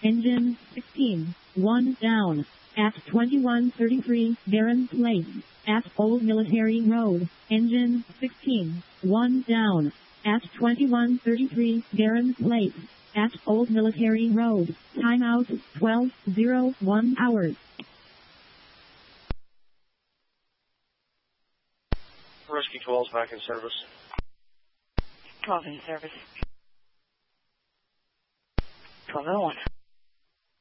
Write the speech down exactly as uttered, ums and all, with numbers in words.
Engine sixteen, one down. At twenty-one thirty-three, Barron Place. At Old Military Road. Engine sixteen, one down. At twenty-one thirty-three, Barron Place. At Old Military Road. Timeout, twelve oh one hours. Rescue twelve is back in service. twelve in service. twelve oh one.